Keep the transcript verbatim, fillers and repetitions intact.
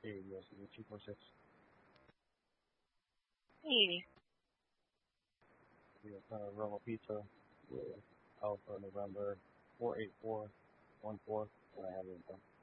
Hey, yes, two four six. Hey, We have uh, Roma Pizza with Alpha November four eight four one four, and I have it.